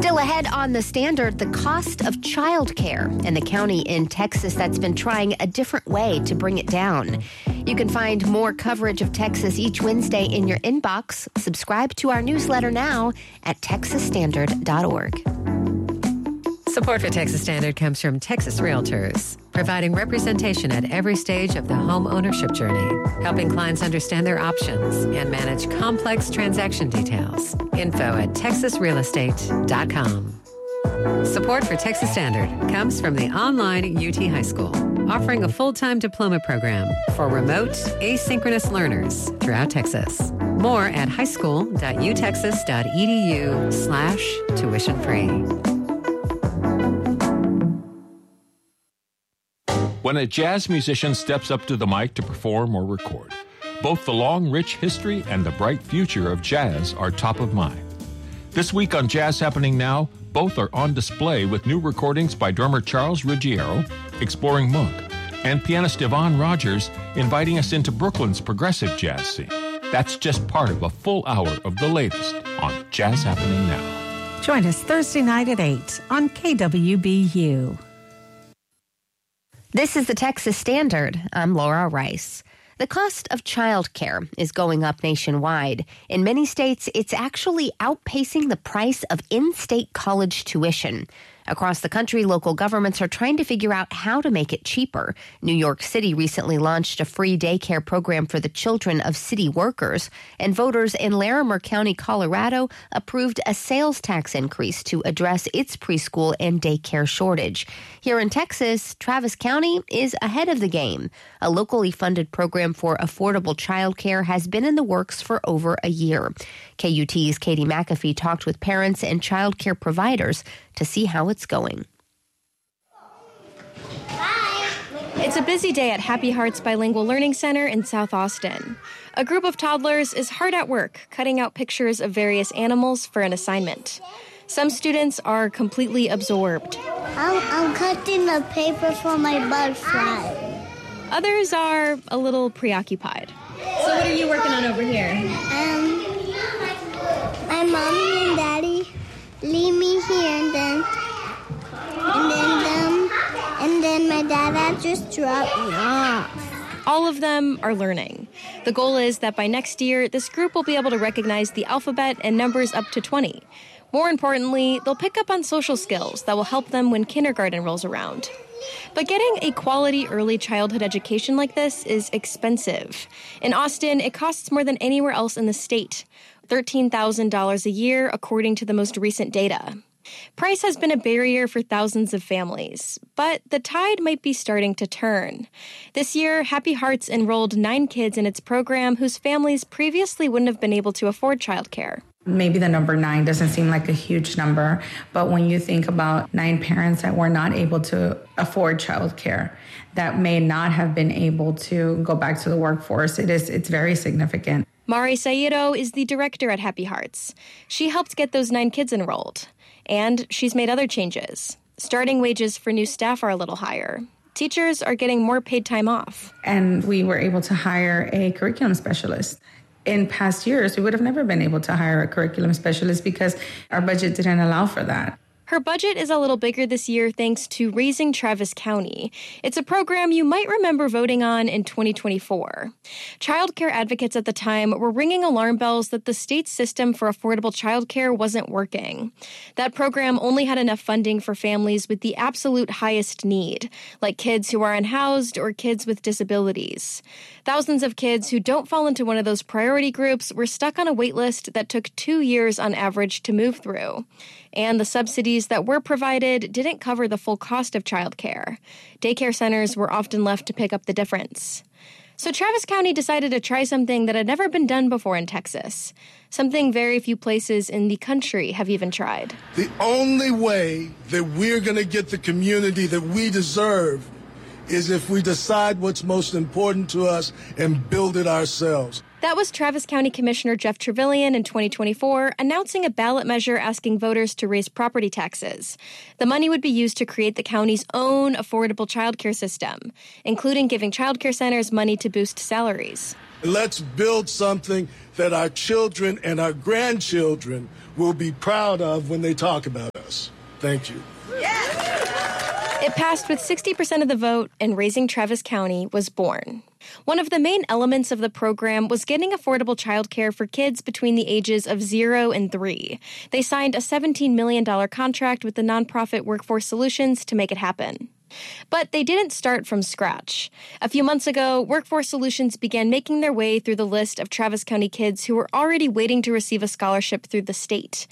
Still ahead on The Standard, the cost of childcare and the county in Texas that's been trying a different way to bring it down. You can find more coverage of Texas each Wednesday in your inbox. Subscribe to our newsletter now at texasstandard.org. Support for Texas Standard comes from Texas Realtors, providing representation at every stage of the home ownership journey, helping clients understand their options and manage complex transaction details. Info at texasrealestate.com. Support for Texas Standard comes from the online UT High School, offering a full-time diploma program for remote, asynchronous learners throughout Texas. More at highschool.utexas.edu/tuition-free. When a jazz musician steps up to the mic to perform or record, both the long, rich history and the bright future of jazz are top of mind. This week on Jazz Happening Now, both are on display with new recordings by drummer Charles Ruggiero, exploring Monk, and pianist Yvonne Rogers, inviting us into Brooklyn's progressive jazz scene. That's just part of a full hour of the latest on Jazz Happening Now. Join us Thursday night at 8 on KWBU. This is the Texas Standard. I'm Laura Rice. The cost of childcare is going up nationwide. In many states, it's actually outpacing the price of in-state college tuition. Across the country, local governments are trying to figure out how to make it cheaper. New York City recently launched a free daycare program for the children of city workers, and voters in Larimer County, Colorado, approved a sales tax increase to address its preschool and daycare shortage. Here in Texas, Travis County is ahead of the game. A locally funded program for affordable childcare has been in the works for over a year. KUT's Katie McAfee talked with parents and childcare providers to see how it's going. It's a busy day at Happy Hearts Bilingual Learning Center in South Austin. A group of toddlers is hard at work cutting out pictures of various animals for an assignment. Some students are completely absorbed. I'm cutting the paper for my butterfly. Others are a little preoccupied. So what are you working on over here? My mommy and daddy leave me here, and then my dad just dropped me off. All of them are learning. The goal is that by next year, this group will be able to recognize the alphabet and numbers up to 20. More importantly, they'll pick up on social skills that will help them when kindergarten rolls around. But getting a quality early childhood education like this is expensive. In Austin, it costs more than anywhere else in the state, $13,000 a year, according to the most recent data. Price has been a barrier for thousands of families, but the tide might be starting to turn. This year, Happy Hearts enrolled 9 kids in its program whose families previously wouldn't have been able to afford childcare. Maybe the number 9 doesn't seem like a huge number, but when you think about 9 parents that were not able to afford childcare, that may not have been able to go back to the workforce, it's very significant. Mari Sairo is the director at Happy Hearts. She helped get those 9 kids enrolled. And she's made other changes. Starting wages for new staff are a little higher. Teachers are getting more paid time off. And we were able to hire a curriculum specialist. In past years, we would have never been able to hire a curriculum specialist because our budget didn't allow for that. Her budget is a little bigger this year thanks to Raising Travis County. It's a program you might remember voting on in 2024. Childcare advocates at the time were ringing alarm bells that the state's system for affordable childcare wasn't working. That program only had enough funding for families with the absolute highest need, like kids who are unhoused or kids with disabilities. Thousands of kids who don't fall into one of those priority groups were stuck on a wait list that took 2 years on average to move through. And the subsidies that were provided didn't cover the full cost of childcare. Daycare centers were often left to pick up the difference. So Travis County decided to try something that had never been done before in Texas, something very few places in the country have even tried. The only way that we're going to get the community that we deserve is if we decide what's most important to us and build it ourselves. That was Travis County Commissioner Jeff Trevelyan in 2024 announcing a ballot measure asking voters to raise property taxes. The money would be used to create the county's own affordable childcare system, including giving childcare centers money to boost salaries. Let's build something that our children and our grandchildren will be proud of when they talk about us. Thank you. It passed with 60% of the vote, and Raising Travis County was born. One of the main elements of the program was getting affordable childcare for kids between the ages of 0 and 3. They signed a $17 million contract with the nonprofit Workforce Solutions to make it happen. But they didn't start from scratch. A few months ago, Workforce Solutions began making their way through the list of Travis County kids who were already waiting to receive a scholarship through the state.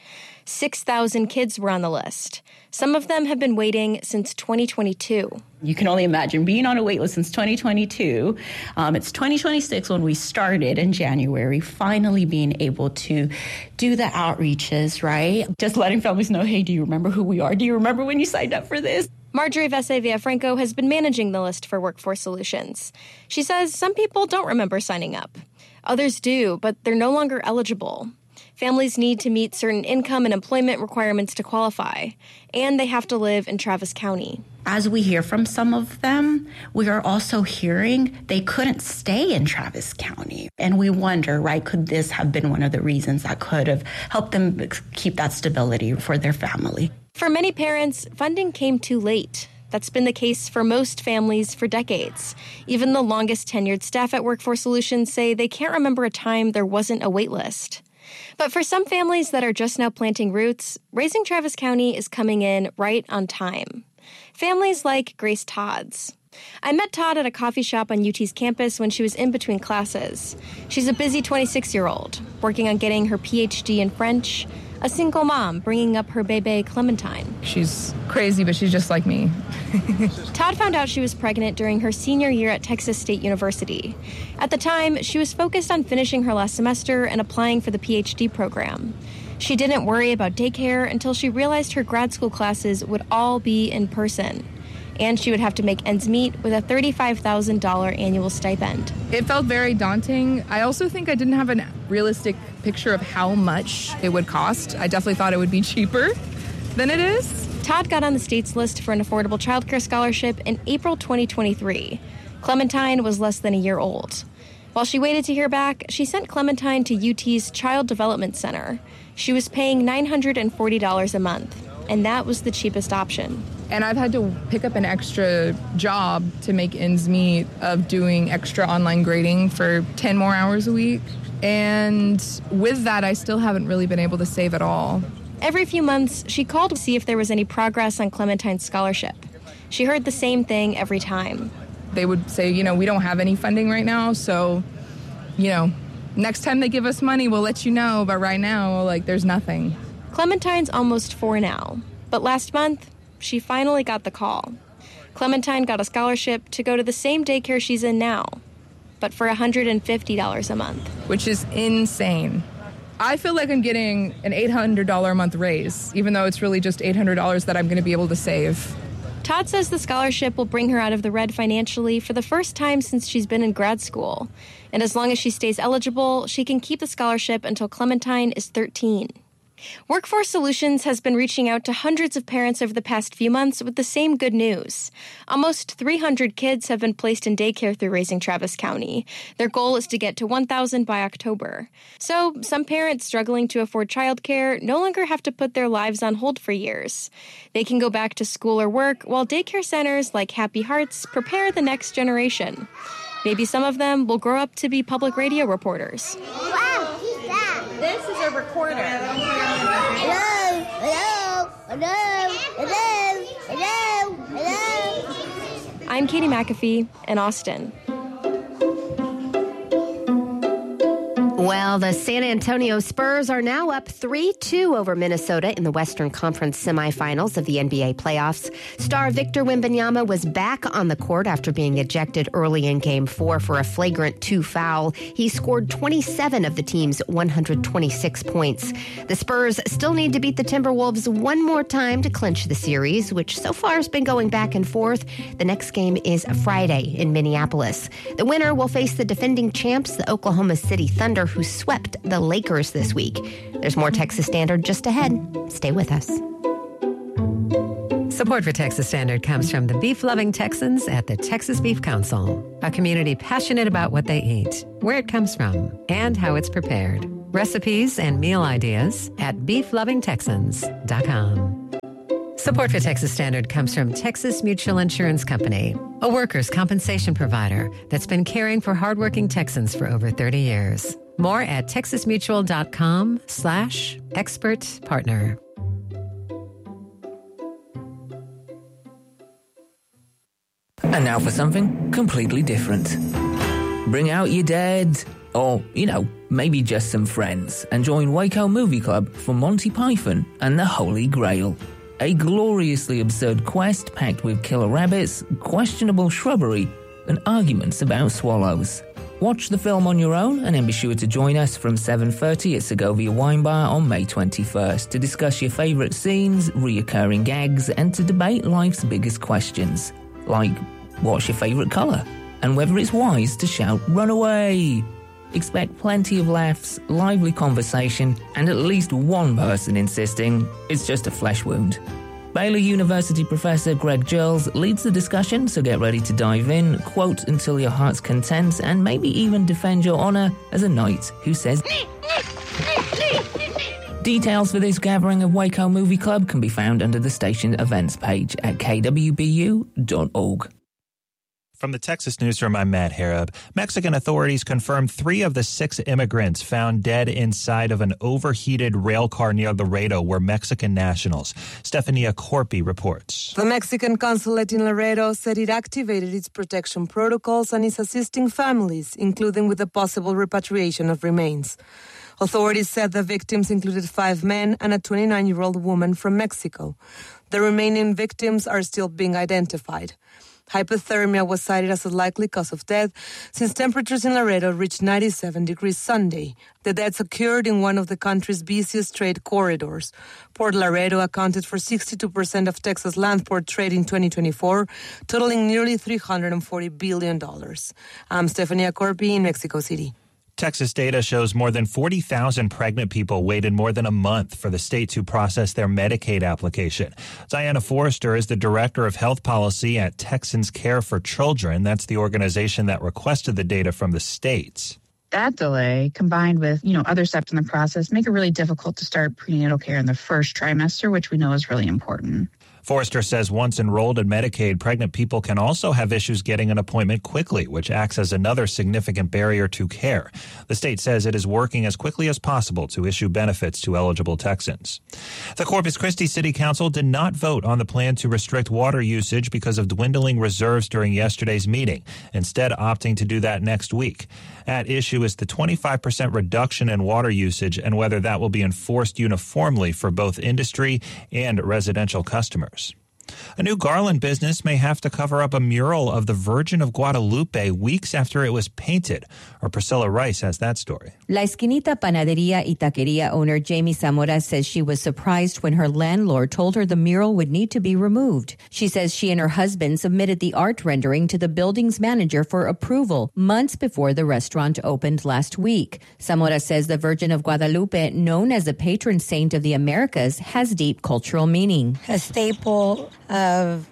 6,000 kids were on the list. Some of them have been waiting since 2022. You can only imagine being on a wait list since 2022. It's 2026 when we started in January, finally being able to do the outreaches, right? Just letting families know, hey, do you remember who we are? Do you remember when you signed up for this? Marjorie Vesey Villafranco has been managing the list for Workforce Solutions. She says some people don't remember signing up. Others do, but they're no longer eligible. Families need to meet certain income and employment requirements to qualify, and they have to live in Travis County. As we hear from some of them, we are also hearing they couldn't stay in Travis County. And we wonder, right, could this have been one of the reasons that could have helped them keep that stability for their family? For many parents, funding came too late. That's been the case for most families for decades. Even the longest tenured staff at Workforce Solutions say they can't remember a time there wasn't a wait list. But for some families that are just now planting roots, Raising Travis County is coming in right on time. Families like Grace Todd's. I met Todd at a coffee shop on UT's campus when she was in between classes. She's a busy 26-year-old, working on getting her PhD in French, a single mom bringing up her bébé Clementine. She's crazy, but she's just like me. Todd found out she was pregnant during her senior year at Texas State University. At the time, she was focused on finishing her last semester and applying for the PhD program. She didn't worry about daycare until she realized her grad school classes would all be in person, and she would have to make ends meet with a $35,000 annual stipend. It felt very daunting. I also think I didn't have a realistic picture of how much it would cost. I definitely thought it would be cheaper than it is. Todd got on the state's list for an affordable childcare scholarship in April 2023. Clementine was less than a year old. While she waited to hear back, she sent Clementine to UT's Child Development Center. She was paying $940 a month, and that was the cheapest option. And I've had to pick up an extra job to make ends meet of doing extra online grading for 10 more hours a week. And with that, I still haven't really been able to save at all. Every few months, she called to see if there was any progress on Clementine's scholarship. She heard the same thing every time. They would say, we don't have any funding right now, so, next time they give us money, we'll let you know. But right now, there's nothing. Clementine's almost 4 now. But last month, she finally got the call. Clementine got a scholarship to go to the same daycare she's in now, but for $150 a month. Which is insane. I feel like I'm getting an $800 a month raise, even though it's really just $800 that I'm going to be able to save. Todd says the scholarship will bring her out of the red financially for the first time since she's been in grad school. And as long as she stays eligible, she can keep the scholarship until Clementine is 13. Workforce Solutions has been reaching out to hundreds of parents over the past few months with the same good news. Almost 300 kids have been placed in daycare through Raising Travis County. Their goal is to get to 1,000 by October. So some parents struggling to afford childcare no longer have to put their lives on hold for years. They can go back to school or work while daycare centers like Happy Hearts prepare the next generation. Maybe some of them will grow up to be public radio reporters. Wow, who's that? This is a recorder. Hello, hello, hello, hello, hello, hello. I'm Katie McAfee in Austin. Well, the San Antonio Spurs are now up 3-2 over Minnesota in the Western Conference semifinals of the NBA playoffs. Star Victor Wembanyama was back on the court after being ejected early in Game 4 for a flagrant 2 foul. He scored 27 of the team's 126 points. The Spurs still need to beat the Timberwolves one more time to clinch the series, which so far has been going back and forth. The next game is Friday in Minneapolis. The winner will face the defending champs, the Oklahoma City Thunder, who swept the Lakers this week. There's more Texas Standard just ahead. Stay with us. Support for Texas Standard comes from the beef-loving Texans at the Texas Beef Council, a community passionate about what they eat, where it comes from, and how it's prepared. Recipes and meal ideas at beeflovingtexans.com. Support for Texas Standard comes from Texas Mutual Insurance Company, a workers' compensation provider that's been caring for hardworking Texans for over 30 years. More at texasmutual.com/expert partner. And now for something completely different. Bring out your dead, or, maybe just some friends, and join Waco Movie Club for Monty Python and the Holy Grail. A gloriously absurd quest packed with killer rabbits, questionable shrubbery, and arguments about swallows. Watch the film on your own and then be sure to join us from 7:30 at Segovia Wine Bar on May 21st to discuss your favourite scenes, reoccurring gags, and to debate life's biggest questions. Like, what's your favourite colour? And whether it's wise to shout, "Run away!" Expect plenty of laughs, lively conversation, and at least one person insisting it's just a flesh wound. Baylor University professor Greg Gilles leads the discussion, so get ready to dive in, quote until your heart's content, and maybe even defend your honour as a knight who says... Details for this gathering of Waco Movie Club can be found under the station events page at kwbu.org. From the Texas Newsroom, I'm Matt Harab. Mexican authorities confirmed 3 of the 6 immigrants found dead inside of an overheated rail car near Laredo were Mexican nationals. Stefania Corpi reports. The Mexican consulate in Laredo said it activated its protection protocols and is assisting families, including with the possible repatriation of remains. Authorities said the victims included 5 men and a 29-year-old woman from Mexico. The remaining victims are still being identified. Hypothermia was cited as a likely cause of death since temperatures in Laredo reached 97 degrees Sunday. The deaths occurred in one of the country's busiest trade corridors. Port Laredo accounted for 62% of Texas land port trade in 2024, totaling nearly $340 billion. I'm Stefania Corpi in Mexico City. Texas data shows more than 40,000 pregnant people waited more than a month for the state to process their Medicaid application. Diana Forrester is the director of health policy at Texans Care for Children. That's the organization that requested the data from the states. That delay, combined with, other steps in the process, make it really difficult to start prenatal care in the first trimester, which we know is really important. Forrester says once enrolled in Medicaid, pregnant people can also have issues getting an appointment quickly, which acts as another significant barrier to care. The state says it is working as quickly as possible to issue benefits to eligible Texans. The Corpus Christi City Council did not vote on the plan to restrict water usage because of dwindling reserves during yesterday's meeting, instead opting to do that next week. At issue is the 25% reduction in water usage and whether that will be enforced uniformly for both industry and residential customers. A new Garland business may have to cover up a mural of the Virgin of Guadalupe weeks after it was painted. Our Priscilla Rice has that story. La Esquinita Panaderia y Taqueria owner Jamie Zamora says she was surprised when her landlord told her the mural would need to be removed. She says she and her husband submitted the art rendering to the building's manager for approval months before the restaurant opened last week. Zamora says the Virgin of Guadalupe, known as the patron saint of the Americas, has deep cultural meaning. A staple of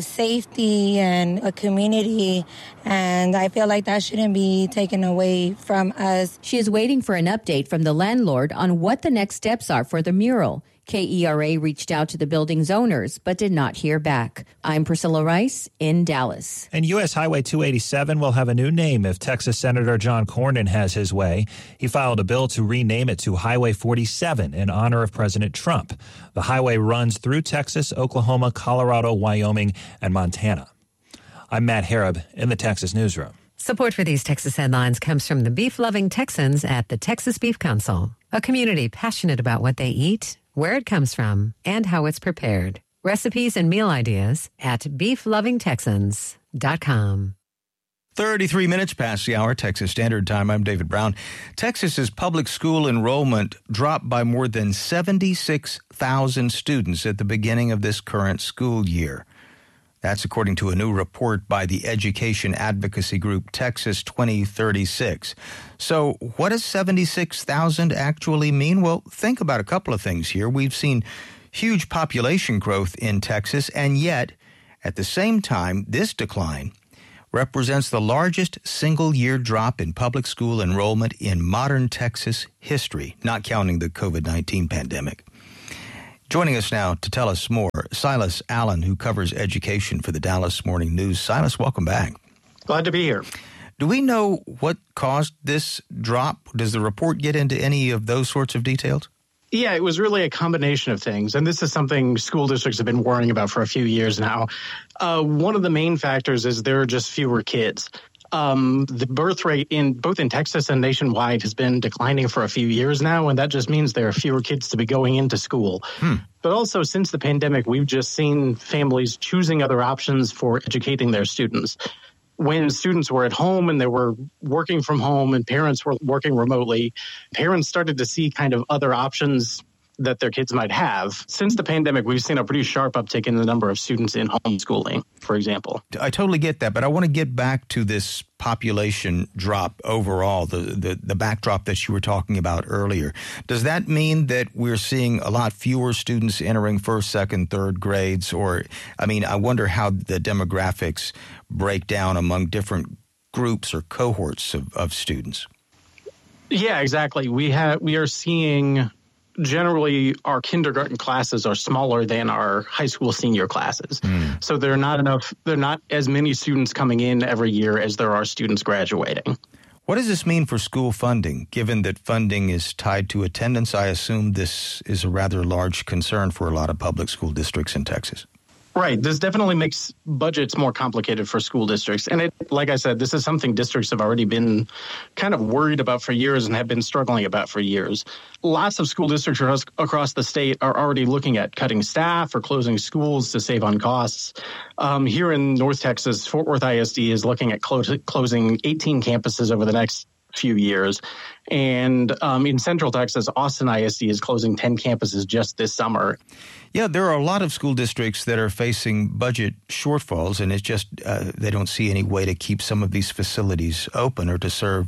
safety and a community, and I feel like that shouldn't be taken away from us. She is waiting for an update from the landlord on what the next steps are for the mural. KERA reached out to the building's owners, but did not hear back. I'm Priscilla Rice in Dallas. And U.S. Highway 287 will have a new name if Texas Senator John Cornyn has his way. He filed a bill to rename it to Highway 47 in honor of President Trump. The highway runs through Texas, Oklahoma, Colorado, Wyoming, and Montana. I'm Matt Harab in the Texas Newsroom. Support for these Texas headlines comes from the beef-loving Texans at the Texas Beef Council, a community passionate about what they eat, where it comes from, and how it's prepared. Recipes and meal ideas at beeflovingtexans.com. 33 minutes past the hour, Texas Standard Time. I'm David Brown. Texas's public school enrollment dropped by more than 76,000 students at the beginning of this current school year. That's according to a new report by the education advocacy group Texas 2036. So what does 76,000 actually mean? Well, think about a couple of things here. We've seen huge population growth in Texas, and yet, at the same time, this decline represents the largest single-year drop in public school enrollment in modern Texas history, not counting the COVID-19 pandemic. Joining us now to tell us more, Silas Allen, who covers education for the Dallas Morning News. Silas, welcome back. Glad to be here. Do we know what caused this drop? Does the report get into any of those sorts of details? Yeah, it was really a combination of things. And this is something school districts have been worrying about for a few years now. One of the main factors is there are just fewer kids. The birth rate both in Texas and nationwide has been declining for a few years now, and that just means there are fewer kids to be going into school. But also, since the pandemic, we've just seen families choosing other options for educating their students. When students were at home and they were working from home and parents were working remotely, parents started to see kind of other options that their kids might have. Since the pandemic, we've seen a pretty sharp uptick in the number of students in homeschooling, for example. I totally get that, but I want to get back to this population drop overall, the backdrop that you were talking about earlier. Does that mean that we're seeing a lot fewer students entering first, second, third grades? Or, I mean, I wonder how the demographics break down among different groups or cohorts of students. Yeah, exactly. We are seeing generally our kindergarten classes are smaller than our high school senior classes. So there are not as many students coming in every year as there are students graduating. What does this mean for school funding? Given that funding is tied to attendance, I assume this is a rather large concern for a lot of public school districts in Texas. Right. This definitely makes budgets more complicated for school districts. And like I said, this is something districts have already been kind of worried about for years and have been struggling about for years. Lots of school districts across the state are already looking at cutting staff or closing schools to save on costs. Here in North Texas, Fort Worth ISD is looking at closing 18 campuses over the next few years. And in Central Texas, Austin ISD is closing 10 campuses just this summer. Yeah, there are a lot of school districts that are facing budget shortfalls, and it's just they don't see any way to keep some of these facilities open or to serve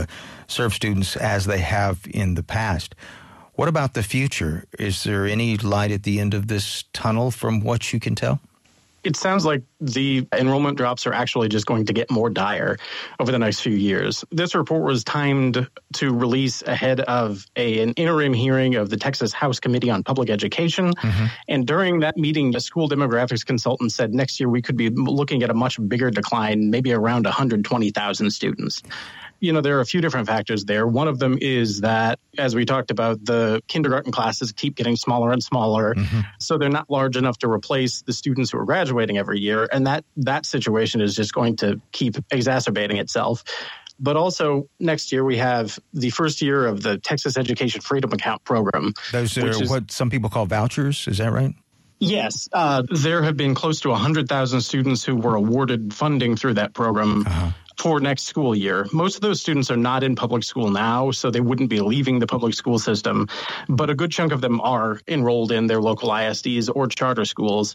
students as they have in the past. What about the future? Is there any light at the end of this tunnel from what you can tell? It sounds like the enrollment drops are actually just going to get more dire over the next few years. This report was timed to release ahead of an interim hearing of the Texas House Committee on Public Education. And during that meeting, the school demographics consultant said next year we could be looking at a much bigger decline, maybe around 120,000 students. You know, there are a few different factors there. One of them is that, as we talked about, the kindergarten classes keep getting smaller and smaller. So they're not large enough to replace the students who are graduating every year. And that situation is just going to keep exacerbating itself. But also next year we have the first year of the Texas Education Freedom Account program. Those are what some people call vouchers. Is that right? Yes. There have been close to 100,000 students who were awarded funding through that program for next school year. Most of those students are not in public school now, so they wouldn't be leaving the public school system. But a good chunk of them are enrolled in their local ISDs or charter schools.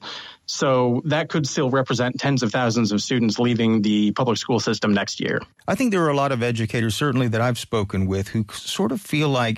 So that could still represent tens of thousands of students leaving the public school system next year. I think there are a lot of educators, certainly that I've spoken with, who sort of feel like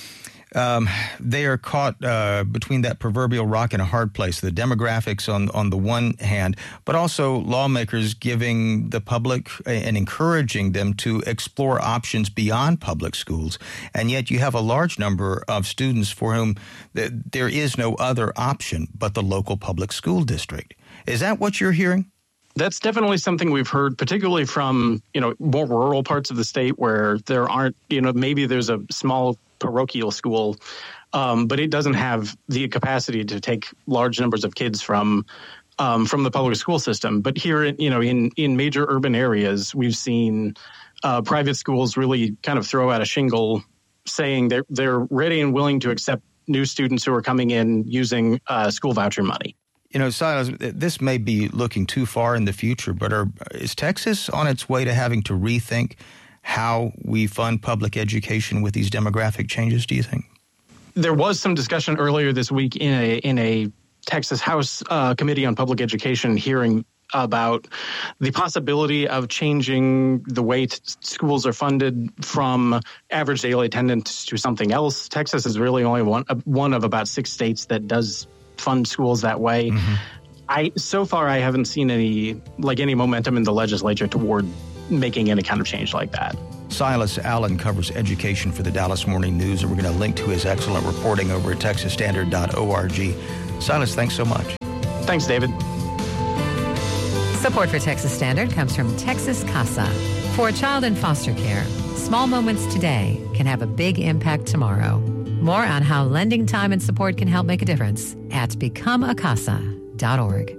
they are caught between that proverbial rock and a hard place, the demographics on the one hand, but also lawmakers giving the public and encouraging them to explore options beyond public schools. And yet you have a large number of students for whom there is no other option but the local public school district. Is that what you're hearing? That's definitely something we've heard, particularly from, more rural parts of the state where there aren't, maybe there's a small parochial school, but it doesn't have the capacity to take large numbers of kids from the public school system. But here, in major urban areas, we've seen private schools really kind of throw out a shingle saying they're ready and willing to accept new students who are coming in using school voucher money. Silas, this may be looking too far in the future, but is Texas on its way to having to rethink how we fund public education with these demographic changes, do you think? There was some discussion earlier this week in a Texas House Committee on Public Education hearing about the possibility of changing the way schools are funded from average daily attendance to something else. Texas is really only one of about 6 states that does fund schools that way. So far, I haven't seen any momentum in the legislature toward making any kind of change like that. Silas Allen covers education for the Dallas Morning News, and we're going to link to his excellent reporting over at texasstandard.org. Silas, thanks so much. Thanks, David. Support for Texas Standard comes from Texas Casa. For a child in foster care, small moments today can have a big impact tomorrow. More on how lending time and support can help make a difference at becomeacasa.org.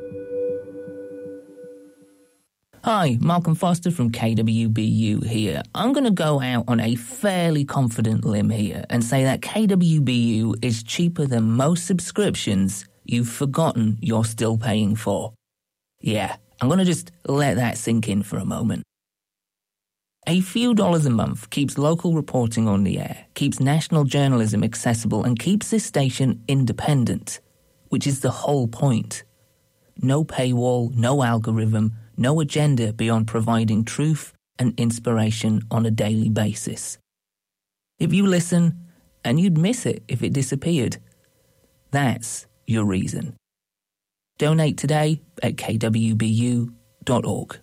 Hi, Malcolm Foster from KWBU here. I'm going to go out on a fairly confident limb here and say that KWBU is cheaper than most subscriptions you've forgotten you're still paying for. Yeah, I'm going to just let that sink in for a moment. A few dollars a month keeps local reporting on the air, keeps national journalism accessible, and keeps this station independent, which is the whole point. No paywall, no algorithm, no agenda beyond providing truth and inspiration on a daily basis. If you listen, and you'd miss it if it disappeared, that's your reason. Donate today at kwbu.org.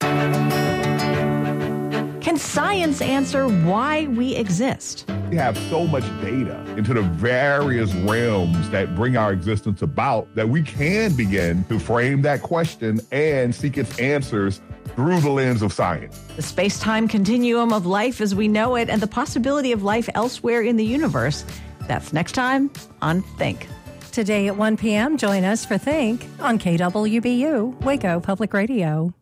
Can science answer why we exist? We have so much data into the various realms that bring our existence about that we can begin to frame that question and seek its answers through the lens of science. The space-time continuum of life as we know it and the possibility of life elsewhere in the universe. That's next time on Think. Today at 1 p.m., join us for Think on KWBU, Waco Public Radio.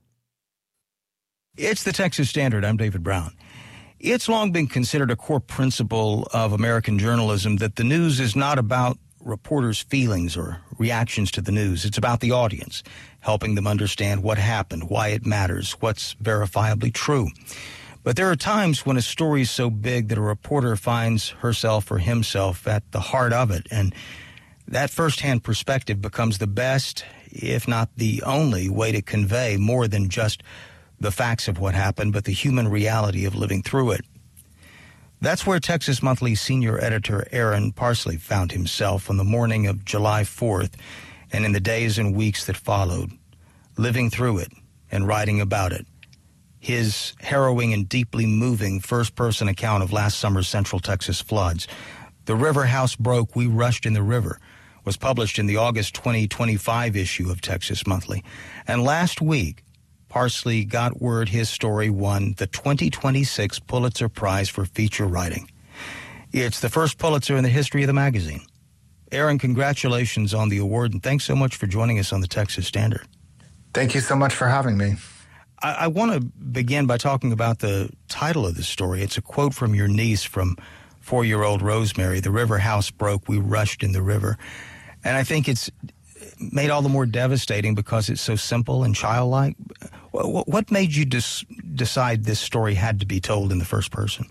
It's the Texas Standard. I'm David Brown. It's long been considered a core principle of American journalism that the news is not about reporters' feelings or reactions to the news. It's about the audience, helping them understand what happened, why it matters, what's verifiably true. But there are times when a story is so big that a reporter finds herself or himself at the heart of it, and that firsthand perspective becomes the best, if not the only, way to convey more than just the facts of what happened, but the human reality of living through it. That's where Texas Monthly senior editor Aaron Parsley found himself on the morning of July 4th and in the days and weeks that followed, living through it and writing about it. His harrowing and deeply moving first-person account of last summer's Central Texas floods, The River House Broke, We Rushed in the River, was published in the August 2025 issue of Texas Monthly. And last week, Parsley got word his story won the 2026 Pulitzer Prize for feature writing. It's the first Pulitzer in the history of the magazine. Aaron, congratulations on the award, and thanks so much for joining us on the Texas Standard. Thank you so much for having me. I want to begin by talking about the title of the story. It's a quote from your niece, from 4-year-old Rosemary. The river house broke, we rushed in the river. And I think it's made all the more devastating because it's so simple and childlike. What made you decide this story had to be told in the first person?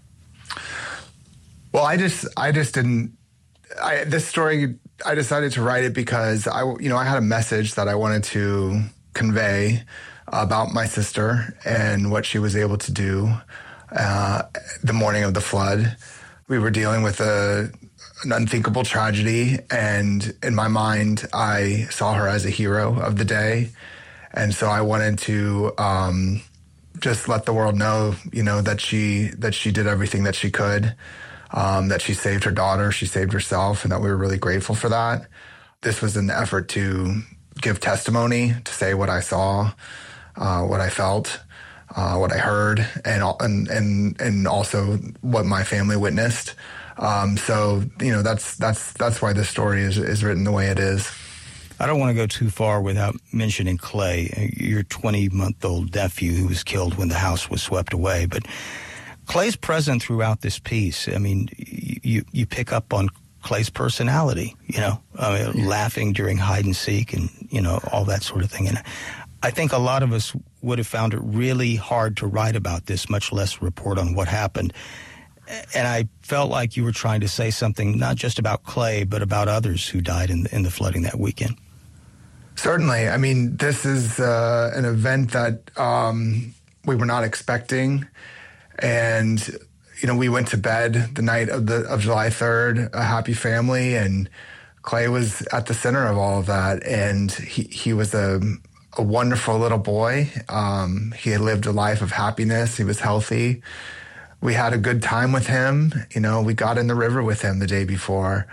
Well, I just didn't. This story, I decided to write it because I had a message that I wanted to convey about my sister and what she was able to do the morning of the flood. We were dealing with an unthinkable tragedy, and in my mind, I saw her as a hero of the day. And so I wanted to just let the world know, that she did everything that she could, that she saved her daughter, she saved herself, and that we were really grateful for that. This was an effort to give testimony, to say what I saw, what I felt, what I heard, and also what my family witnessed. So that's why this story is written the way it is. I don't want to go too far without mentioning Clay, your 20-month-old nephew who was killed when the house was swept away. But Clay's present throughout this piece. I mean, you pick up on Clay's personality, laughing during hide and seek and, all that sort of thing. And I think a lot of us would have found it really hard to write about this, much less report on what happened. And I felt like you were trying to say something not just about Clay, but about others who died in the flooding that weekend. Certainly. I mean, this is an event that we were not expecting. And, you know, we went to bed the night of July 3rd, a happy family, and Clay was at the center of all of that. And he was a wonderful little boy. He had lived a life of happiness. He was healthy. We had a good time with him. You know, we got in the river with him the day before.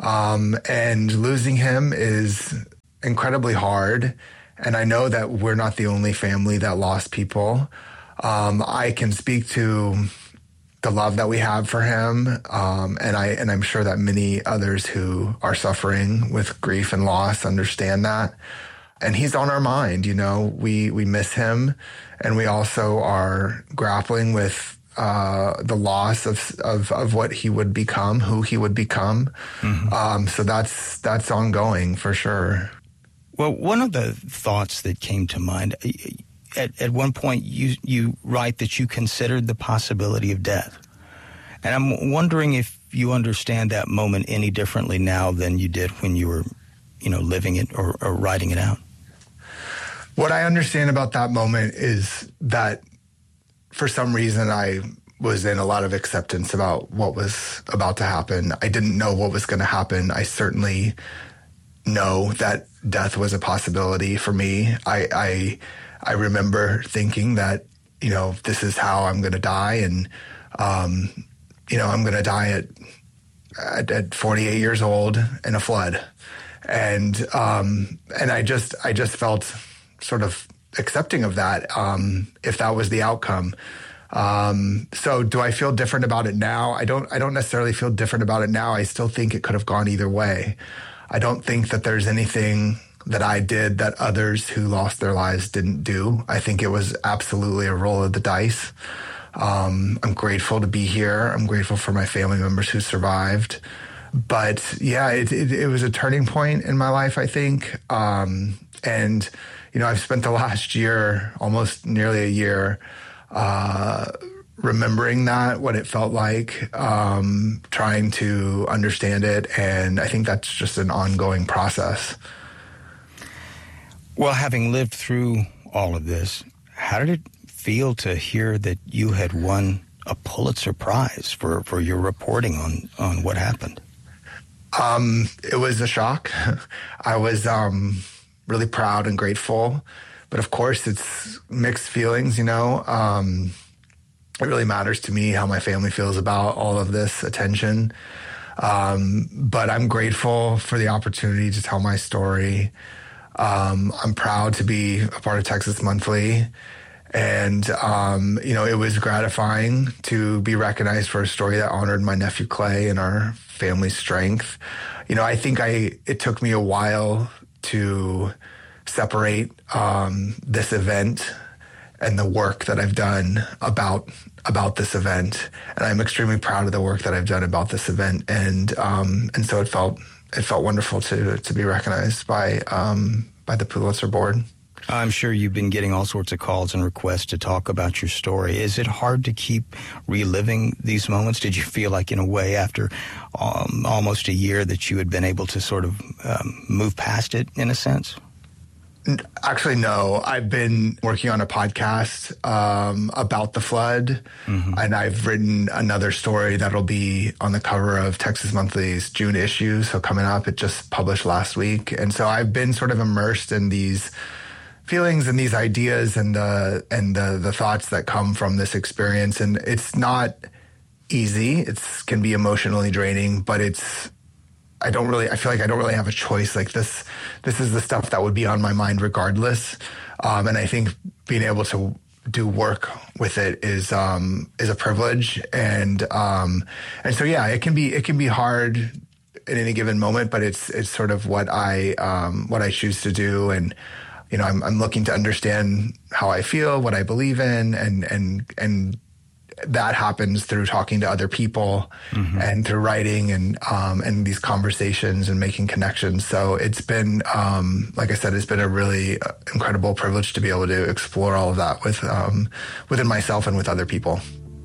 And losing him is incredibly hard. And I know that we're not the only family that lost people. I can speak to the love that we have for him. And I'm sure that many others who are suffering with grief and loss understand that. And he's on our mind. You know, we miss him, and we also are grappling with the loss of what he would become, who he would become. Mm-hmm. So that's ongoing for sure. Well, one of the thoughts that came to mind, at one point you write that you considered the possibility of death. And I'm wondering if you understand that moment any differently now than you did when you were, you know, living it or writing it out. What I understand about that moment is that for some reason I was in a lot of acceptance about what was about to happen. I didn't know what was going to happen. I certainly know that death was a possibility for me. I remember thinking that, you know, this is how I'm going to die. And, you know, I'm going to die at 48 years old in a flood. And I just felt sort of accepting of that, if that was the outcome. So do I feel different about it now? I don't necessarily feel different about it now. I still think it could have gone either way. I don't think that there's anything that I did that others who lost their lives didn't do. I think it was absolutely a roll of the dice. I'm grateful to be here. I'm grateful for my family members who survived. But yeah, it was a turning point in my life, I think. And, you know, I've spent the last year, almost nearly a year, remembering that, what it felt like, trying to understand it. And I think that's just an ongoing process. Well, having lived through all of this, how did it feel to hear that you had won a Pulitzer Prize for your reporting on what happened? It was a shock. I was really proud and grateful. But of course, it's mixed feelings, you know. It really matters to me how my family feels about all of this attention. But I'm grateful for the opportunity to tell my story. I'm proud to be a part of Texas Monthly. And, you know, it was gratifying to be recognized for a story that honored my nephew Clay and our family's strength. You know, I think it took me a while to separate this event and the work that I've done about this event. And I'm extremely proud of the work that I've done about this event. And so it felt wonderful to be recognized by the Pulitzer Board. I'm sure you've been getting all sorts of calls and requests to talk about your story. Is it hard to keep reliving these moments? Did you feel like, in a way, after almost a year, that you had been able to sort of move past it, in a sense? Actually, no. I've been working on a podcast about the flood, mm-hmm. and I've written another story that'll be on the cover of Texas Monthly's June issue. So coming up, it just published last week. And so I've been sort of immersed in these feelings and these ideas and the thoughts that come from this experience. And it's not easy. It can be emotionally draining, but I feel like I don't really have a choice. Like this is the stuff that would be on my mind regardless. And I think being able to do work with it is a privilege. And so, yeah, it can be hard in any given moment, but it's sort of what I choose to do. And, you know, I'm looking to understand how I feel, what I believe in, and that happens through talking to other people, mm-hmm. and through writing and these conversations and making connections. So it's been, like I said, it's been a really incredible privilege to be able to explore all of that within myself and with other people.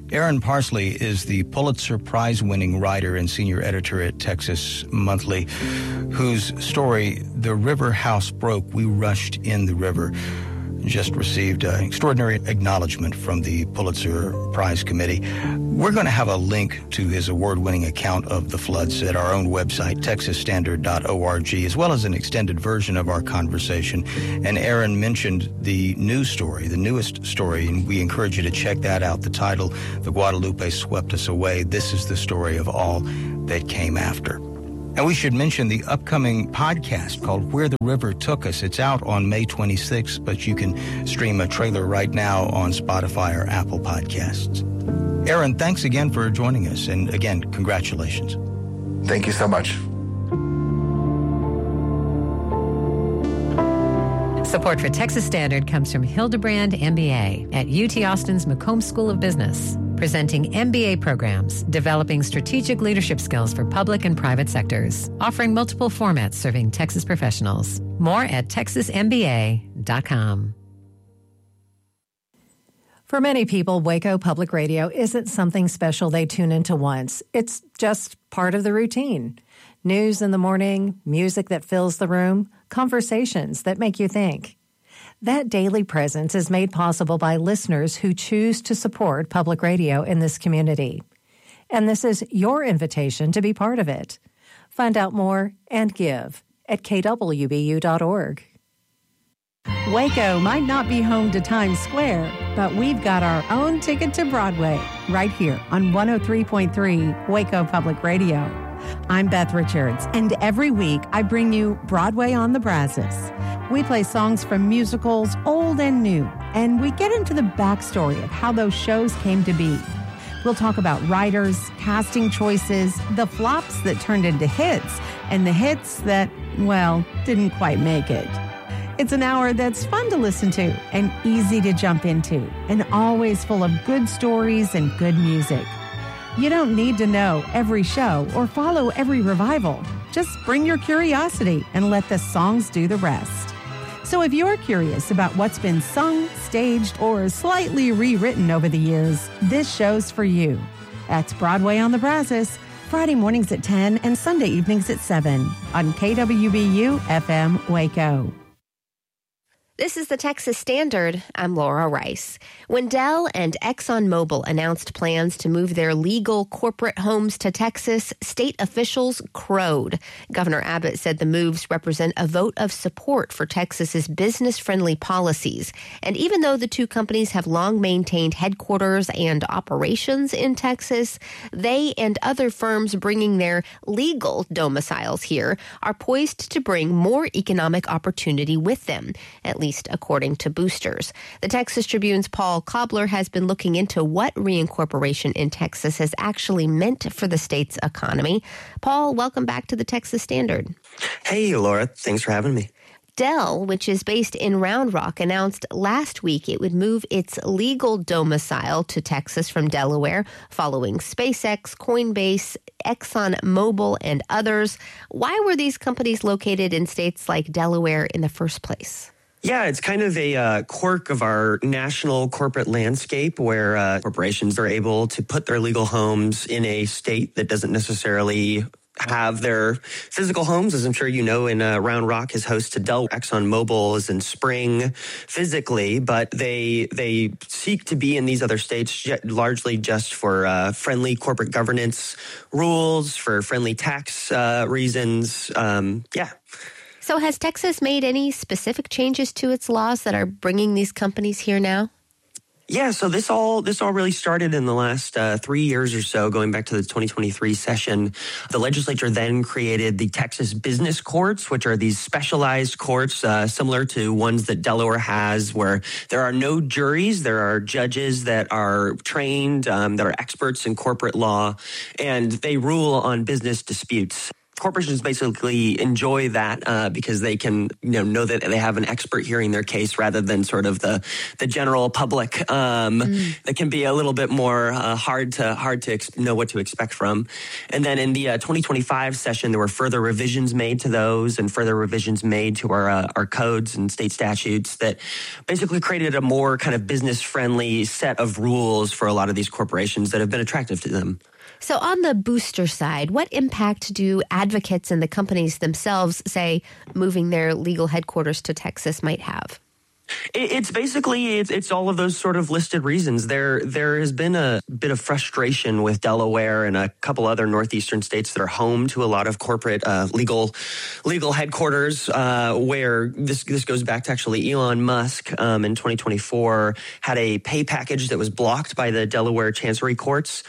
Aaron Parsley is the Pulitzer Prize-winning writer and senior editor at Texas Monthly, whose story, The River House Broke, We Rushed in the River, just received extraordinary acknowledgement from the Pulitzer Prize Committee. We're going to have a link to his award-winning account of the floods at our own website, texasstandard.org, as well as an extended version of our conversation. And Aaron mentioned the news story, the newest story, and we encourage you to check that out. The title, The Guadalupe Swept Us Away. This is the story of all that came after. And we should mention the upcoming podcast called Where the River Took Us. It's out on May 26th, but you can stream a trailer right now on Spotify or Apple Podcasts. Aaron, thanks again for joining us. And again, congratulations. Thank you so much. Support for Texas Standard comes from Hildebrand MBA at UT Austin's McCombs School of Business, presenting MBA programs, developing strategic leadership skills for public and private sectors, offering multiple formats serving Texas professionals. More at texasmba.com. For many people, Waco Public Radio isn't something special they tune into once. It's just part of the routine. News in the morning, music that fills the room, conversations that make you think. That daily presence is made possible by listeners who choose to support public radio in this community. And this is your invitation to be part of it. Find out more and give at kwbu.org. Waco might not be home to Times Square, but we've got our own ticket to Broadway right here on 103.3 Waco Public Radio. I'm Beth Richards, and every week I bring you Broadway on the Brazos. We play songs from musicals, old and new, and we get into the backstory of how those shows came to be. We'll talk about writers, casting choices, the flops that turned into hits, and the hits that, well, didn't quite make it. It's an hour that's fun to listen to and easy to jump into, and always full of good stories and good music. You don't need to know every show or follow every revival. Just bring your curiosity and let the songs do the rest. So if you're curious about what's been sung, staged, or slightly rewritten over the years, this show's for you. That's Broadway on the Brazos, Friday mornings at 10 and Sunday evenings at 7 on KWBU FM Waco. This is the Texas Standard. I'm Laura Rice. When Dell and ExxonMobil announced plans to move their legal corporate homes to Texas, state officials crowed. Governor Abbott said the moves represent a vote of support for Texas's business-friendly policies. And even though the two companies have long maintained headquarters and operations in Texas, they and other firms bringing their legal domiciles here are poised to bring more economic opportunity with them, at least according to boosters. The Texas Tribune's Paul Cobbler has been looking into what reincorporation in Texas has actually meant for the state's economy. Paul, welcome back to the Texas Standard. Hey, Laura. Thanks for having me. Dell, which is based in Round Rock, announced last week it would move its legal domicile to Texas from Delaware, following SpaceX, Coinbase, ExxonMobil, and others. Why were these companies located in states like Delaware in the first place? Yeah, it's kind of a quirk of our national corporate landscape where corporations are able to put their legal homes in a state that doesn't necessarily have their physical homes. As I'm sure you know, in Round Rock is host to Dell. ExxonMobil is in Spring physically, but they seek to be in these other states largely just for friendly corporate governance rules, for friendly tax reasons. So has Texas made any specific changes to its laws that are bringing these companies here now? Yeah, so this all really started in the last 3 years or so, going back to the 2023 session. The legislature then created the Texas Business Courts, which are these specialized courts similar to ones that Delaware has, where there are no juries. There are judges that are trained, that are experts in corporate law, and they rule on business disputes. corporations basically enjoy that because they can know that they have an expert hearing their case rather than sort of the general public. That can be a little bit more hard to know what to expect from. And then in the 2025 session, there were further revisions made to those and further revisions made to our codes and state statutes that basically created a more kind of business-friendly set of rules for a lot of these corporations that have been attractive to them. So on the booster side, what impact do advocates and the companies themselves say moving their legal headquarters to Texas might have? It's basically it's all of those sort of listed reasons. There has been a bit of frustration with Delaware and a couple other northeastern states that are home to a lot of corporate legal headquarters. Where this goes back to actually Elon Musk in 2024 had a pay package that was blocked by the Delaware Chancery Courts,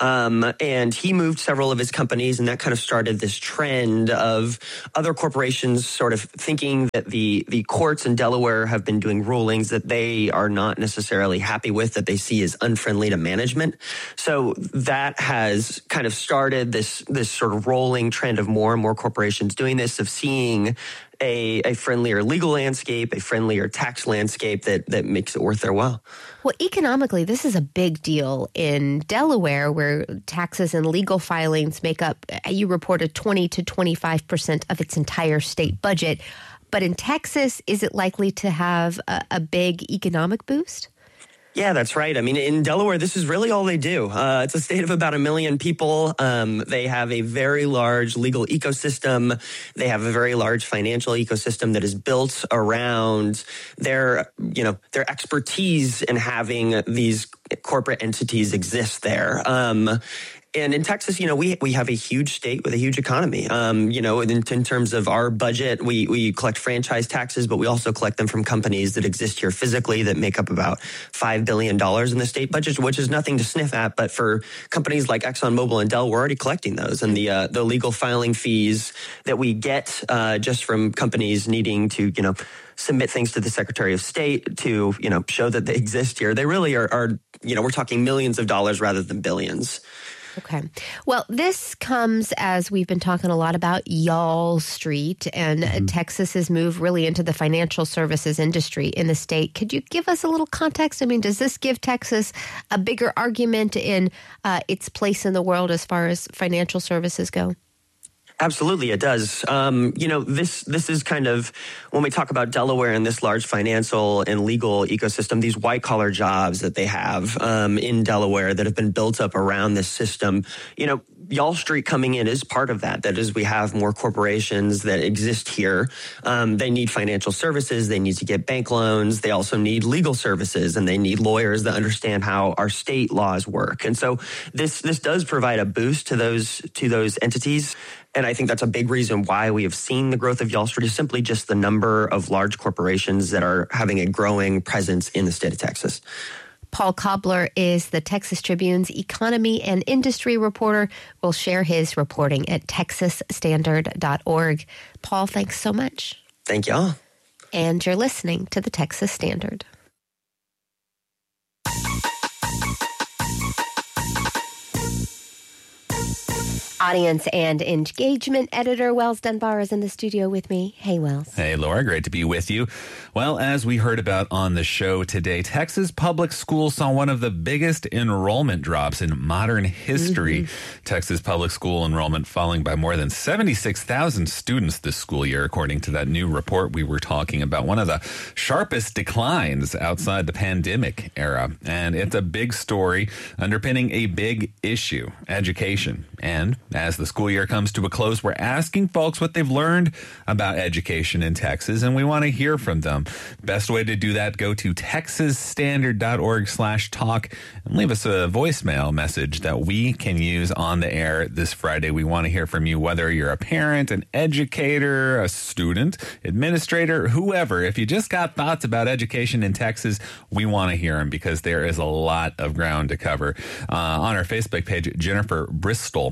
and he moved several of his companies, and that kind of started this trend of other corporations sort of thinking that the courts in Delaware have been doing rulings that they are not necessarily happy with, that they see as unfriendly to management. So that has kind of started this sort of rolling trend of more and more corporations doing this, of seeing a friendlier legal landscape, a friendlier tax landscape that makes it worth their while. Well, economically, this is a big deal in Delaware, where taxes and legal filings make up, you reported, 20 to 25% of its entire state budget. But in Texas, is it likely to have a big economic boost? Yeah, that's right. I mean, in Delaware, this is really all they do. It's a state of about 1 million people. They have a very large legal ecosystem. They have a very large financial ecosystem that is built around their expertise in having these corporate entities exist there. And in Texas, we have a huge state with a huge economy. In terms of our budget, we collect franchise taxes, but we also collect them from companies that exist here physically that make up about $5 billion in the state budget, which is nothing to sniff at. But for companies like ExxonMobil and Dell, we're already collecting those. And the legal filing fees that we get just from companies needing to, submit things to the Secretary of State to, show that they exist here, they really are we're talking millions of dollars rather than billions. Okay. Well, this comes as we've been talking a lot about Y'all Street and Texas's move really into the financial services industry in the state. Could you give us a little context? I mean, does this give Texas a bigger argument in its place in the world as far as financial services go? Absolutely, it does. This is kind of, when we talk about Delaware and this large financial and legal ecosystem, these white-collar jobs that they have in Delaware that have been built up around this system, Y'all Street coming in is part of that. That is, we have more corporations that exist here. They need financial services. They need to get bank loans. They also need legal services, and they need lawyers that understand how our state laws work. And so this does provide a boost to those entities. And I think that's a big reason why we have seen the growth of Y'all Street, is simply just the number of large corporations that are having a growing presence in the state of Texas. Paul Cobbler is the Texas Tribune's economy and industry reporter. We'll share his reporting at texasstandard.org. Paul, thanks so much. Thank y'all. And you're listening to the Texas Standard. Audience and engagement editor Wells Dunbar is in the studio with me. Hey, Wells. Hey, Laura. Great to be with you. Well, as we heard about on the show today, Texas public schools saw one of the biggest enrollment drops in modern history. Texas public school enrollment falling by more than 76,000 students this school year, according to that new report we were talking about. One of the sharpest declines outside the pandemic era. And it's a big story underpinning a big issue, education. And as the school year comes to a close, we're asking folks what they've learned about education in Texas, and we want to hear from them. Best way to do that, go to texasstandard.org/talk and leave us a voicemail message that we can use on the air this Friday. We want to hear from you, whether you're a parent, an educator, a student, administrator, whoever. If you just got thoughts about education in Texas, we want to hear them, because there is a lot of ground to cover. On our Facebook page, Jennifer Bristol, she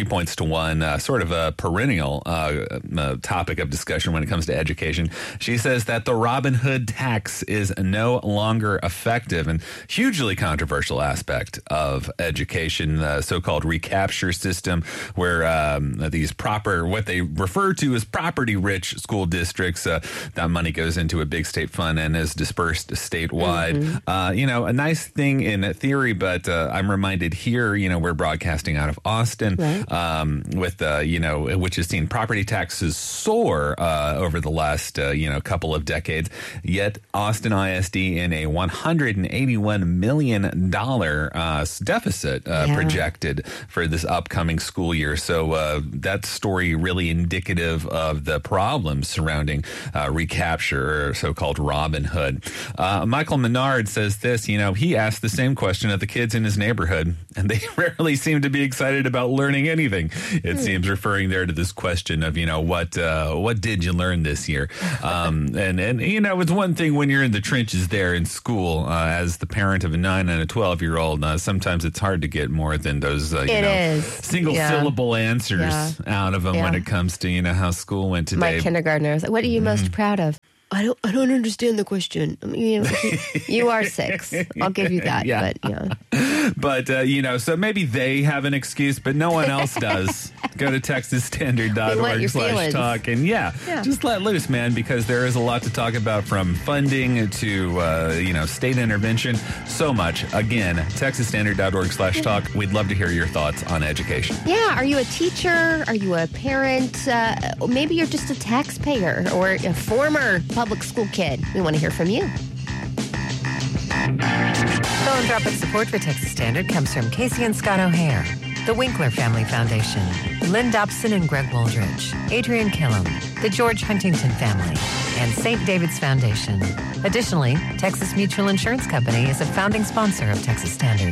points to one, sort of a perennial topic of discussion when it comes to education. She says that the Robin Hood tax is no longer effective, and hugely controversial aspect of education, the so-called recapture system, where these what they refer to as property-rich school districts, that money goes into a big state fund and is dispersed statewide. A nice thing in theory, but I'm reminded here, we're broadcasting out of Austin, with which has seen property taxes soar over the last couple of decades. Yet Austin ISD in a $181 million deficit projected for this upcoming school year. So that story really indicative of the problems surrounding recapture, or so-called Robin Hood. Michael Menard says this, he asked the same question of the kids in his neighborhood, and they rarely seem to be excited about learning anything. It seems referring there to this question of, what did you learn this year? And it's one thing when you're in the trenches there in school, as the parent of a 9 and a 12-year-old, sometimes it's hard to get more than those, single syllable answers out of them when it comes to, how school went today. My kindergartner was like, what are you most proud of? I don't understand the question. You are 6. I'll give you that. But so maybe they have an excuse, but no one else does. Go to texasstandard.org/talk and just let loose, man, because there is a lot to talk about, from funding to, state intervention, so much. Again, texasstandard.org/talk. We'd love to hear your thoughts on education. Yeah. Are you a teacher? Are you a parent? Maybe you're just a taxpayer or a former public school kid. We want to hear from you. Philanthropic support for Texas Standard comes from Casey and Scott O'Hare, the Winkler Family Foundation, Lynn Dobson and Greg Woldridge, Adrian Killam, the George Huntington family, and St. David's Foundation. Additionally, Texas Mutual Insurance Company is a founding sponsor of Texas Standard.